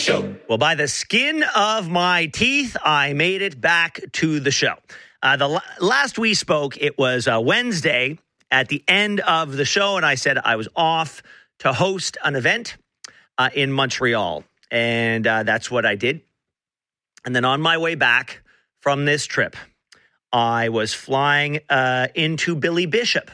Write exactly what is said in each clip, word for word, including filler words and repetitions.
Show. Well, by the skin of my teeth, I made it back to the show. Uh, the l- last we spoke, it was uh, Wednesday at the end of the show, and I said I was off to host an event uh, in Montreal, and uh, that's what I did. And then on my way back from this trip, I was flying uh, into Billy Bishop.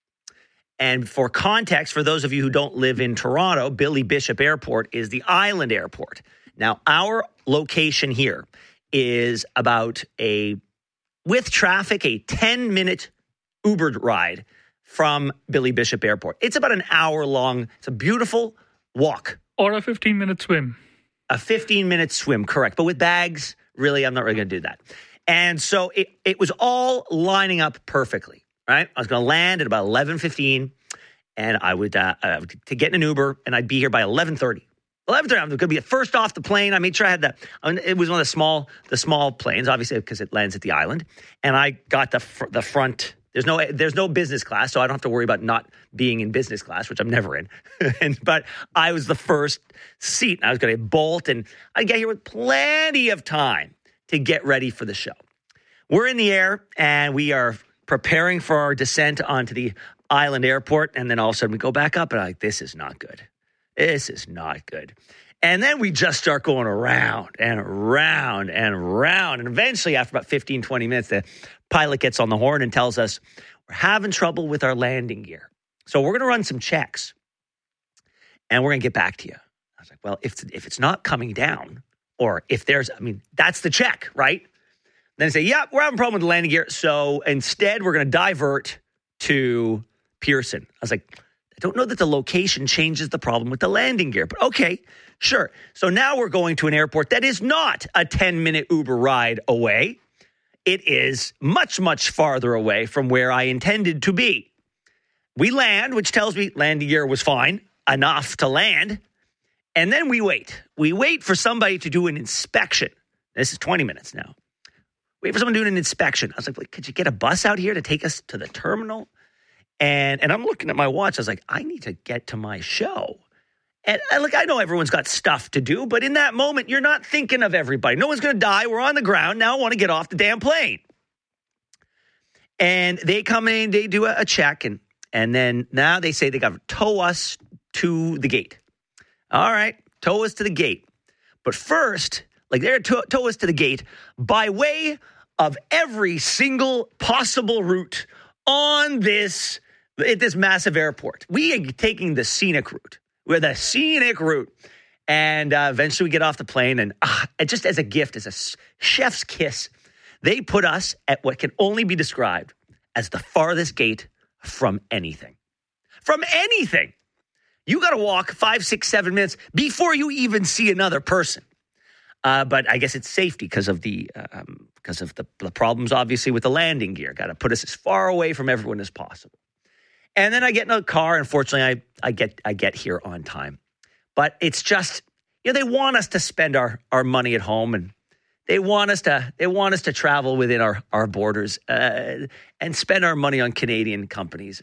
And for context, for those of you who don't live in Toronto, Billy Bishop Airport is the island airport. Now, our location here is about a, with traffic, a ten-minute Uber ride from Billy Bishop Airport. It's about an hour long. It's a beautiful walk. Or a fifteen-minute swim. A fifteen-minute swim, correct. But with bags, really, I'm not really going to do that. And so it, it was all lining up perfectly. Right, I was going to land at about eleven fifteen, and I would uh, uh, to get in an Uber, and I'd be here by eleven thirty. eleven thirty, I'm going to be first off the plane. I made sure I had the. It was one of the small, the small planes, obviously because it lands at the island, and I got the fr- the front. There's no there's no business class, so I don't have to worry about not being in business class, which I'm never in. and, but I was the first seat. And I was going to bolt, and I get here with plenty of time to get ready for the show. We're in the air, and we are preparing for our descent onto the island airport. And then all of a sudden we go back up and I'm like, this is not good. This is not good. And then we just start going around and around and around. And eventually after about fifteen, twenty minutes, the pilot gets on the horn and tells us we're having trouble with our landing gear. So we're going to run some checks and we're going to get back to you. I was like, well, if, if it's not coming down or if there's, I mean, that's the check, right? Then they say, yeah, we're having a problem with the landing gear. So instead, we're going to divert to Pearson. I was like, I don't know that the location changes the problem with the landing gear, but okay, sure. So now we're going to an airport that is not a ten-minute Uber ride away. It is much, much farther away from where I intended to be. We land, which tells me landing gear was fine, enough to land. And then we wait. We wait for somebody to do an inspection. This is twenty minutes now. Wait for someone doing an inspection. I was like, well, could you get a bus out here to take us to the terminal? And and I'm looking at my watch. I was like, I need to get to my show. And I, like, I know everyone's got stuff to do, but in that moment, you're not thinking of everybody. No one's going to die. We're on the ground. Now I want to get off the damn plane. And they come in, they do a, a check, and, and then now they say they got to tow us to the gate. All right, tow us to the gate. But first, like they're to- tow us to the gate by way of every single possible route on this, at this massive airport. We are taking the scenic route. We're the scenic route. And uh, eventually we get off the plane and uh, just as a gift, as a chef's kiss, they put us at what can only be described as the farthest gate from anything. From anything. You got to walk five, six, seven minutes before you even see another person. Uh, but I guess it's safety because of the um, because of the, the problems, obviously, with the landing gear. Got to put us as far away from everyone as possible. And then I get in a car. Unfortunately, I I get I get here on time. But it's just, you know, they want us to spend our, our money at home, and they want us to they want us to travel within our our borders uh, and spend our money on Canadian companies.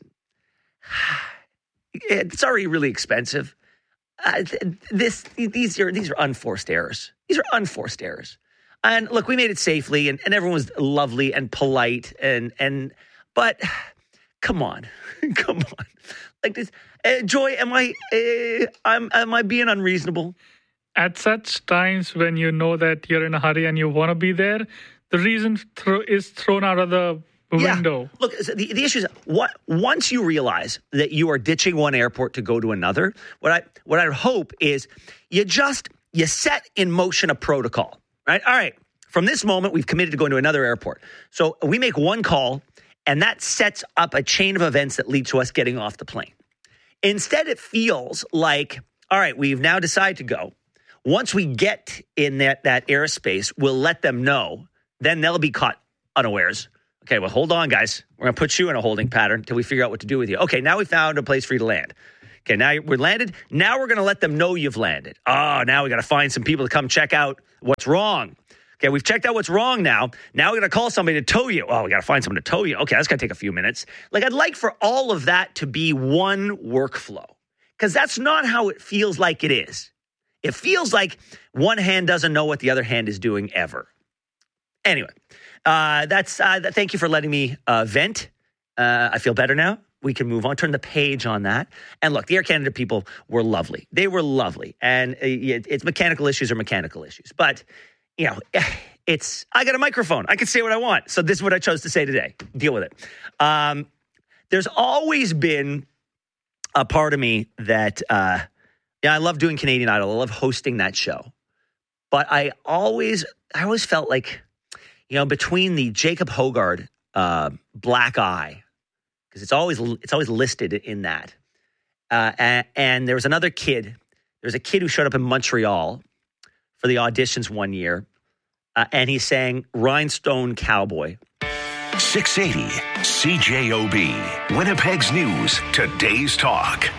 It's already really expensive. Uh, this these are these are unforced errors. These are unforced errors. And look, we made it safely, and, and everyone was lovely and polite, and and but come on, come on, like this. Uh, Joy, am I uh, I'm am I being unreasonable? At such times when you know that you're in a hurry and you want to be there, the reason thro- is thrown out of the window. Yeah. Look, the, the issue is what once you realize that you are ditching one airport to go to another, what I what I hope is you just you set in motion a protocol, right? All right, from this moment we've committed to going to another airport. So we make one call and that sets up a chain of events that lead to us getting off the plane. Instead, it feels like, all right, we've now decided to go. Once we get in that, that airspace, we'll let them know. Then they'll be caught unawares. Okay, well, hold on, guys. We're going to put you in a holding pattern until we figure out what to do with you. Okay, now we found a place for you to land. Okay, now we're landed. Now we're going to let them know you've landed. Oh, now we got to find some people to come check out what's wrong. Okay, we've checked out what's wrong now. Now we're going to call somebody to tow you. Oh, we got to find someone to tow you. Okay, that's going to take a few minutes. Like, I'd like for all of that to be one workflow, because that's not how it feels like it is. It feels like one hand doesn't know what the other hand is doing ever. Anyway, uh, that's. Uh, th- thank you for letting me uh, vent. Uh, I feel better now. We can move on. Turn the page on that. And look, the Air Canada people were lovely. They were lovely. And uh, it, it's mechanical issues are mechanical issues. But, you know, it's, I got a microphone. I can say what I want. So this is what I chose to say today. Deal with it. Um, there's always been a part of me that, uh, yeah, I love doing Canadian Idol. I love hosting that show. But I always, I always felt like, you know, between the Jacob Hogard uh, black eye, because it's always it's always listed in that. Uh, and, and there was another kid. There was a kid who showed up in Montreal for the auditions one year, uh, and he sang Rhinestone Cowboy. six eighty C J O B, Winnipeg's News, today's talk.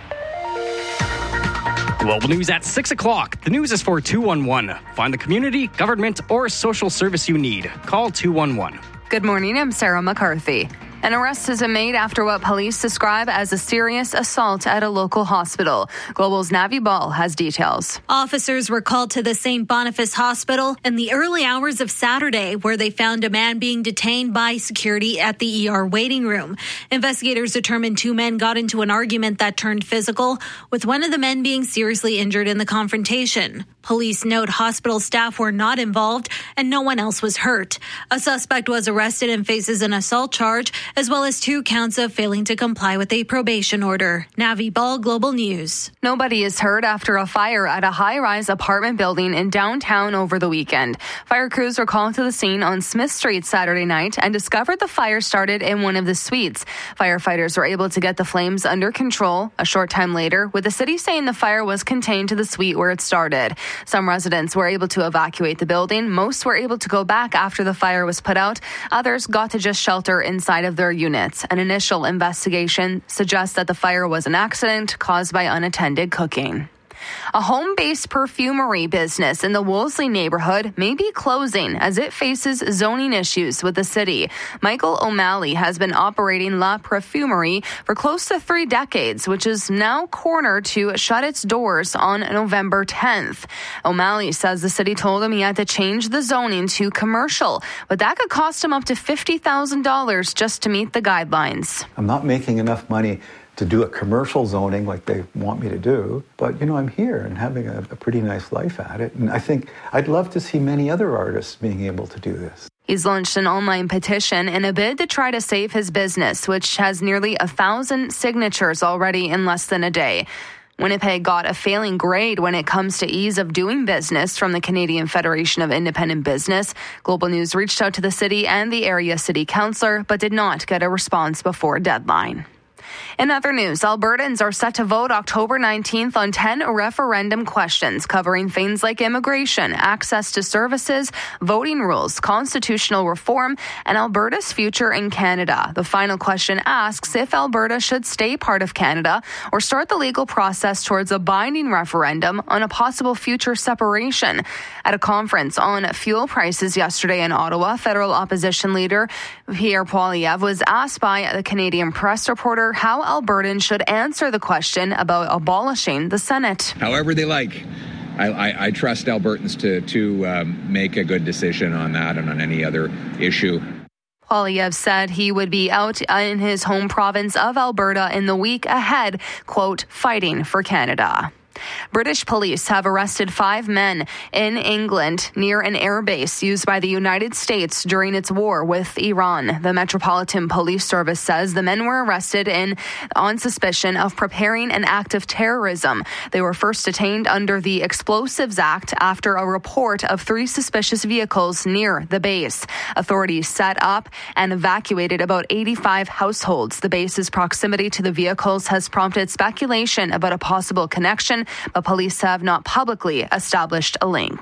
Global News at six o'clock. The news is for two one one. Find the community, government, or social service you need. Call two one one. Good morning, I'm Sarah McCarthy. An arrest has been made after what police describe as a serious assault at a local hospital. Global's Navi Ball has details. Officers were called to the Saint Boniface Hospital in the early hours of Saturday, where they found a man being detained by security at the E R waiting room. Investigators determined two men got into an argument that turned physical, with one of the men being seriously injured in the confrontation. Police note hospital staff were not involved and no one else was hurt. A suspect was arrested and faces an assault charge, as well as two counts of failing to comply with a probation order. Navi Ball, Global News. Nobody is hurt after a fire at a high-rise apartment building in downtown over the weekend. Fire crews were called to the scene on Smith Street Saturday night and discovered the fire started in one of the suites. Firefighters were able to get the flames under control a short time later, with the city saying the fire was contained to the suite where it started. Some residents were able to evacuate the building. Most were able to go back after the fire was put out. Others got to just shelter inside of their units. An initial investigation suggests that the fire was an accident caused by unattended cooking. A home-based perfumery business in the Wolseley neighborhood may be closing as it faces zoning issues with the city. Michael O'Malley has been operating La Perfumerie for close to three decades, which is now cornered to shut its doors on November tenth. O'Malley says the city told him he had to change the zoning to commercial, but that could cost him up to fifty thousand dollars just to meet the guidelines. I'm not making enough money to do a commercial zoning like they want me to do. But, you know, I'm here and having a, a pretty nice life at it. And I think I'd love to see many other artists being able to do this. He's launched an online petition in a bid to try to save his business, which has nearly a thousand signatures already in less than a day. Winnipeg got a failing grade when it comes to ease of doing business from the Canadian Federation of Independent Business. Global News reached out to the city and the area city councillor, but did not get a response before deadline. In other news, Albertans are set to vote October nineteenth on ten referendum questions covering things like immigration, access to services, voting rules, constitutional reform, and Alberta's future in Canada. The final question asks if Alberta should stay part of Canada or start the legal process towards a binding referendum on a possible future separation. At a conference on fuel prices yesterday in Ottawa, federal opposition leader Pierre Poilievre was asked by the Canadian Press reporter how Albertans should answer the question about abolishing the Senate. However they like. I, I, I trust Albertans to, to um, make a good decision on that and on any other issue. Poilievre said he would be out in his home province of Alberta in the week ahead, quote, fighting for Canada. British police have arrested five men in England near an airbase used by the United States during its war with Iran. The Metropolitan Police Service says the men were arrested in on suspicion of preparing an act of terrorism. They were first detained under the Explosives Act after a report of three suspicious vehicles near the base. Authorities set up and evacuated about eighty-five households. The base's proximity to the vehicles has prompted speculation about a possible connection, but police have not publicly established a link.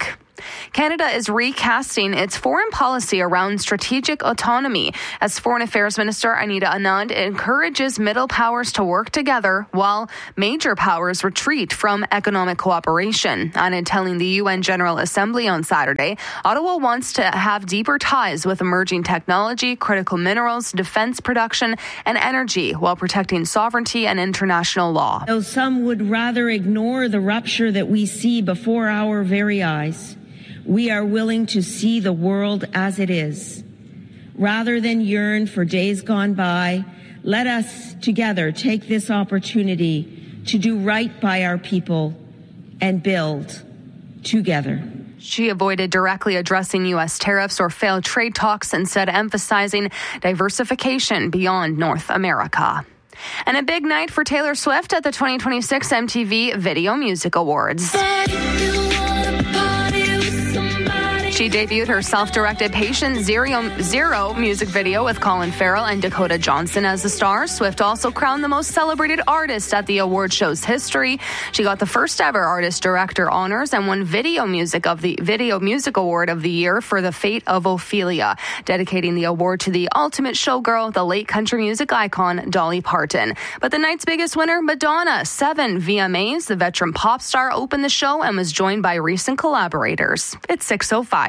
Canada is recasting its foreign policy around strategic autonomy as Foreign Affairs Minister Anita Anand encourages middle powers to work together while major powers retreat from economic cooperation. Anand telling the U N General Assembly on Saturday, Ottawa wants to have deeper ties with emerging technology, critical minerals, defense production, and energy while protecting sovereignty and international law. Though some would rather ignore the rupture that we see before our very eyes, we are willing to see the world as it is. Rather than yearn for days gone by, let us together take this opportunity to do right by our people and build together. She avoided directly addressing U S tariffs or failed trade talks, instead emphasizing diversification beyond North America. And a big night for Taylor Swift at the twenty twenty-six M T V Video Music Awards. She debuted her self-directed Patient Zero, Zero music video with Colin Farrell and Dakota Johnson as the stars. Swift also crowned the most celebrated artist at the award show's history. She got the first ever Artist Director honors and won Video Music of the Video Music Award of the Year for The Fate of Ophelia, dedicating the award to the ultimate showgirl, the late country music icon Dolly Parton. But the night's biggest winner, Madonna, seven V M As. The veteran pop star opened the show and was joined by recent collaborators. It's six oh five.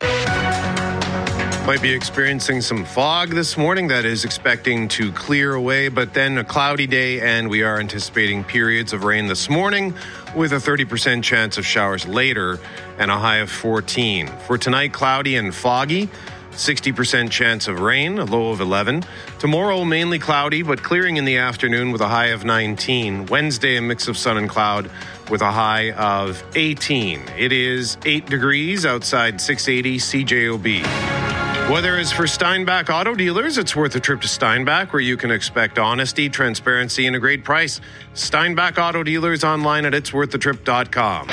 Might be experiencing some fog this morning that is expecting to clear away, but then a cloudy day, and we are anticipating periods of rain this morning with a thirty percent chance of showers later and a high of fourteen. For tonight, cloudy and foggy, sixty percent chance of rain, a low of eleven. Tomorrow, mainly cloudy, but clearing in the afternoon with a high of nineteen. Wednesday, a mix of sun and cloud with a high of eighteen. It is eight degrees outside six eighty C J O B. Weather is for Steinbach Auto Dealers. It's worth a trip to Steinbach, where you can expect honesty, transparency, and a great price. Steinbach Auto Dealers online at its worth the trip dot com.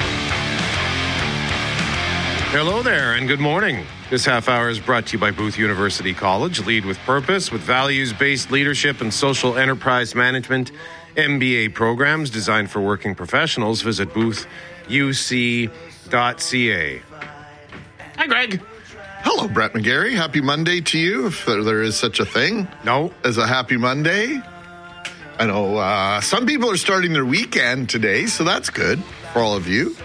Hello there, and good morning. This half hour is brought to you by Booth University College. Lead with purpose, with values-based leadership and social enterprise management M B A programs designed for working professionals. Visit booth u c dot c a. Hi, Greg. Hello, Brett McGarry. Happy Monday to you, if there is such a thing. No. As a happy Monday. I know uh, some people are starting their weekend today, so that's good for all of you.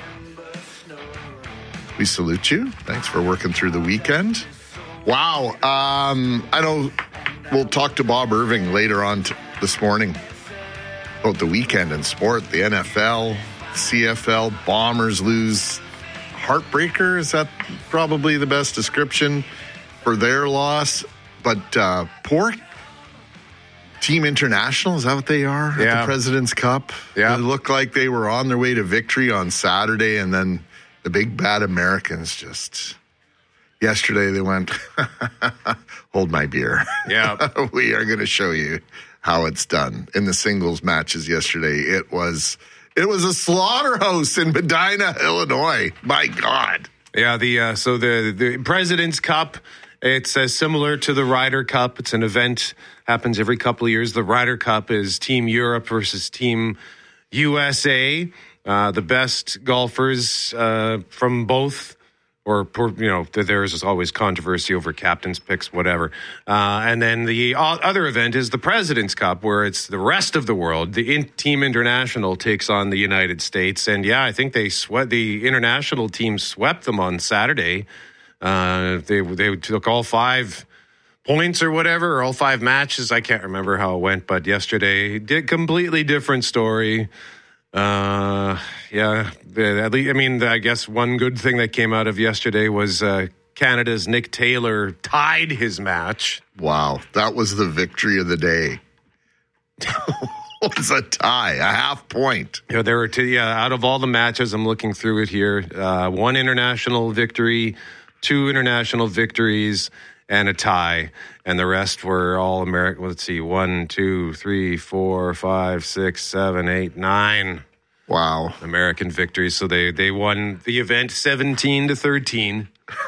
We salute you. Thanks for working through the weekend. Wow. Um, I know we'll talk to Bob Irving later on t- this morning about the weekend in sport, the N F L, C F L, Bombers lose. Heartbreaker, is that probably the best description for their loss? But uh, poor Team International, is that what they are? Yeah. At the President's Cup? Yeah. It looked like they were on their way to victory on Saturday, and then the big bad Americans just... Yesterday they went, hold my beer. Yeah. We are going to show you how it's done. In the singles matches yesterday, it was... It was a slaughterhouse in Medina, Illinois. My God. Yeah, the uh, so the, the President's Cup, it's uh, similar to the Ryder Cup. It's an event, happens every couple of years. The Ryder Cup is Team Europe versus Team U S A. Uh, the best golfers uh, from both, or, you know, there's always controversy over captain's picks, whatever. Uh, and then the other event is the President's Cup, where it's the rest of the world. The in- Team International takes on the United States. And, yeah, I think they swept, the international team swept them on Saturday. Uh, they they took all five points or whatever, or all five matches. I can't remember how it went, but yesterday, did completely different story. Uh, yeah, at least, I mean, I guess one good thing that came out of yesterday was uh, Canada's Nick Taylor tied his match. Wow, that was the victory of the day. It was a tie, a half point. Yeah, there were two, yeah, out of all the matches, I'm looking through it here, uh, one international victory, two international victories, and a tie. And the rest were all American. Let's see, one, two, three, four, five, six, seven, eight, nine. Wow. American victories. So they, they won the event seventeen to thirteen.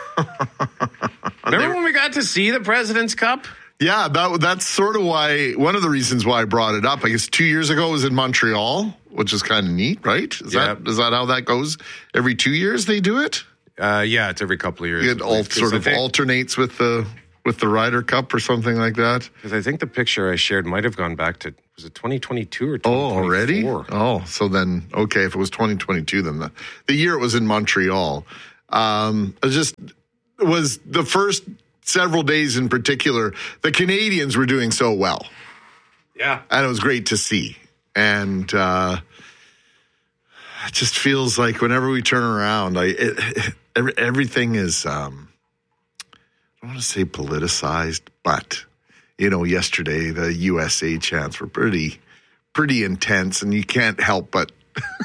Remember when we got to see the President's Cup? Yeah, that that's sort of why, one of the reasons why I brought it up. I guess two years ago it was in Montreal, which is kind of neat, right? Is yeah. that is that how that goes? Every two years they do it? Uh, yeah, it's every couple of years. It all sort of think, alternates with the with the Ryder Cup or something like that. Because I think the picture I shared might have gone back to, was it twenty twenty-two or twenty twenty-four? Oh, already? Oh, so then, okay, if it was twenty twenty-two, then the, the year it was in Montreal. Um, it just it was the first several days in particular, the Canadians were doing so well. Yeah. And it was great to see. And uh, it just feels like whenever we turn around, I, it, it, every, everything is, um, I don't want to say politicized, but, you know, yesterday the U S A chants were pretty, pretty intense, and you can't help but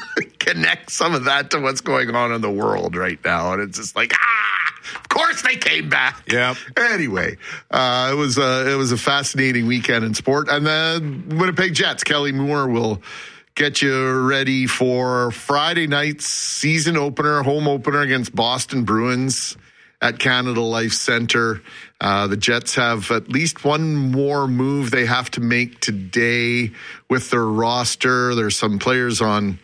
connect some of that to what's going on in the world right now. And it's just like, ah, of course they came back. Yeah. Anyway, uh, it was a, it was a fascinating weekend in sport. And the Winnipeg Jets, Kelly Moore will get you ready for Friday night's season opener, home opener against Boston Bruins at Canada Life Center. Uh, the Jets have at least one more move they have to make today with their roster. There's some players on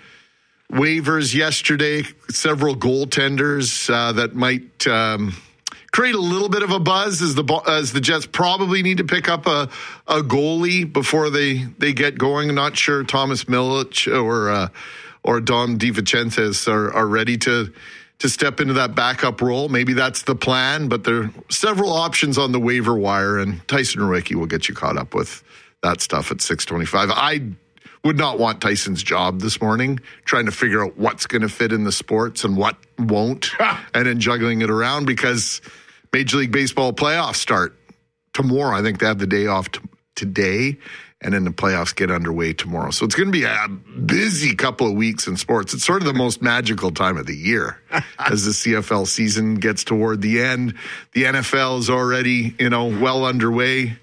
waivers yesterday, several goaltenders uh, that might um, create a little bit of a buzz as the as the Jets probably need to pick up a, a goalie before they, they get going. I'm not sure Thomas Milic or uh, or Dom DiVincenzo are, are ready to to step into that backup role. Maybe that's the plan, but there are several options on the waiver wire, and Tyson Rowicki will get you caught up with that stuff at six twenty-five. I would not want Tyson's job this morning, trying to figure out what's going to fit in the sports and what won't, and then juggling it around, because Major League Baseball playoffs start tomorrow. I think they have the day off t- today, and then the playoffs get underway tomorrow. So it's going to be a busy couple of weeks in sports. It's sort of the most magical time of the year as the C F L season gets toward the end. The N F L is already, you know, well underway,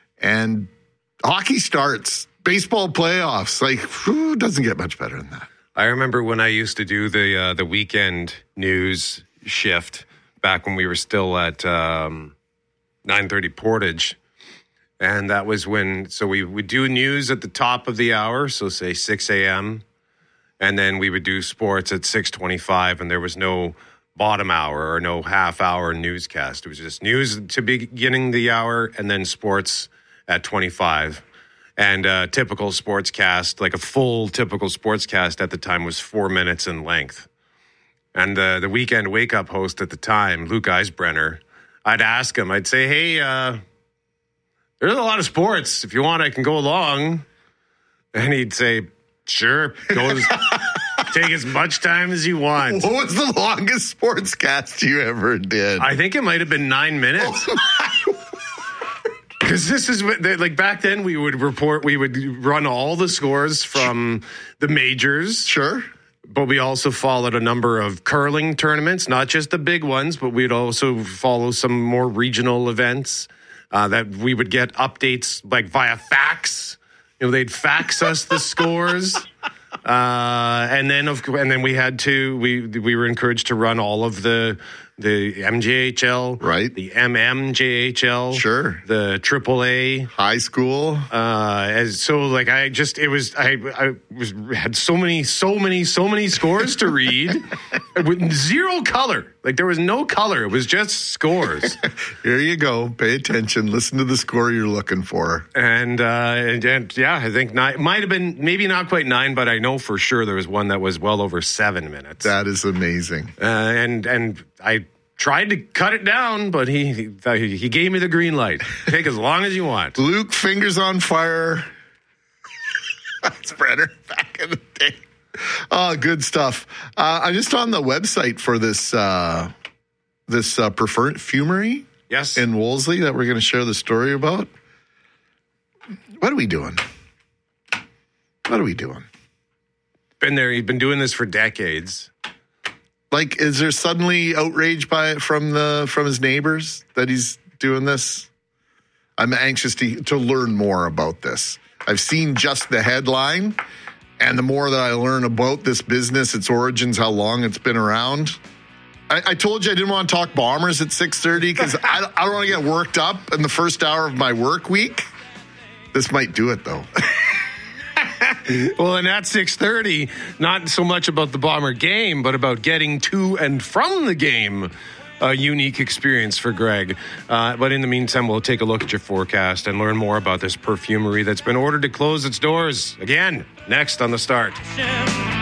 and hockey starts. Baseball playoffs, like, whew, doesn't get much better than that. I remember when I used to do the uh, the weekend news shift back when we were still at um, nine thirty Portage. And that was when, so we would do news at the top of the hour, so say six a.m. And then we would do sports at six twenty-five, and there was no bottom hour or no half hour newscast. It was just news to beginning the hour and then sports at twenty-five. And a typical sportscast, like a full typical sportscast at the time, was four minutes in length. And the, the weekend wake-up host at the time, Luke Eisbrenner, I'd ask him, I'd say, hey, uh, there's a lot of sports. If you want, I can go along. And he'd say, sure, go as, take as much time as you want. What was the longest sportscast you ever did? I think it might have been nine minutes. Oh, because this is like back then we would report, we would run all the scores from the majors. Sure. But we also followed a number of curling tournaments, not just the big ones, but we'd also follow some more regional events uh, that we would get updates like via fax. You know, they'd fax us the scores. Uh, and then, of and then we had to, we, we were encouraged to run all of the, the M J H L, right? The M M J H L, sure. The triple A, high school. Uh, as so, like I just, it was, I, I was had so many, so many, so many scores to read with zero color. Like there was no color. It was just scores. Here you go. Pay attention. Listen to the score you're looking for. And uh, and, and yeah, I think nine might have been maybe not quite nine, but I know for sure there was one that was well over seven minutes. That is amazing. Uh, and and I tried to cut it down, but he he, he gave me the green light. Take as long as you want. Luke, fingers on fire. Spreader back in the day. Oh, good stuff. Uh, I'm just on the website for this uh, this uh, perfumery. Yes. In Wolseley that we're going to share the story about. What are we doing? What are we doing? Been there. He's been doing this for decades. Like, is there suddenly outrage by from the from his neighbors that he's doing this? I'm anxious to to learn more about this. I've seen just the headline, and the more that I learn about this business, its origins, how long it's been around. I, I told you I didn't want to talk Bombers at six thirty because I, I don't want to get worked up in the first hour of my work week. This might do it, though. Well, and at six thirty, not so much about the Bomber game, but about getting to and from the game. A unique experience for Greg. Uh, but in the meantime, we'll take a look at your forecast and learn more about this perfumery that's been ordered to close its doors again next on The Start.